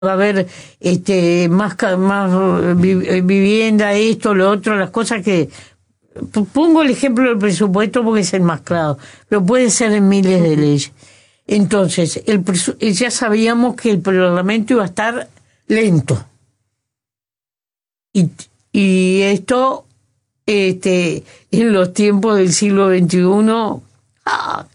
va a haber vivienda, esto, lo otro, las cosas que... Pongo el ejemplo del presupuesto porque es el más claro, pero puede ser en miles de leyes. Entonces, ya sabíamos que el Parlamento iba a estar lento. Y esto, en los tiempos del siglo XXI,